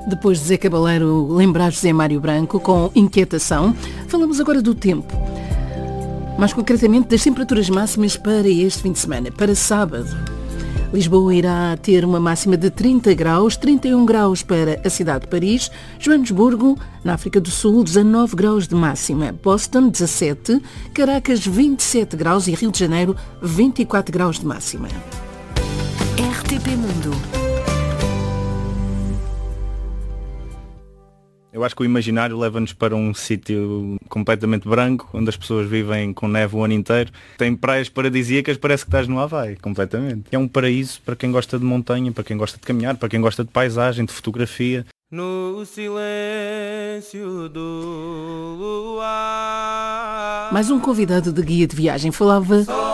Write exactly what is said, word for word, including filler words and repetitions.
Depois de Zé Cabaleiro lembrar José Mário Branco com Inquietação, falamos agora do tempo. Mais concretamente das temperaturas máximas para este fim de semana, para sábado. Lisboa irá ter uma máxima de trinta graus, trinta e um graus para a cidade de Paris, Joanesburgo, na África do Sul, dezanove graus de máxima, Boston, dezassete, Caracas, vinte e sete graus e Rio de Janeiro, vinte e quatro graus de máxima. R T P Mundo. Eu acho que o imaginário leva-nos para um sítio completamente branco, onde as pessoas vivem com neve o ano inteiro. Tem praias paradisíacas, parece que estás no Havaí, completamente. É um paraíso para quem gosta de montanha, para quem gosta de caminhar, para quem gosta de paisagem, de fotografia. No silêncio do luar. Mais um convidado de guia de viagem falava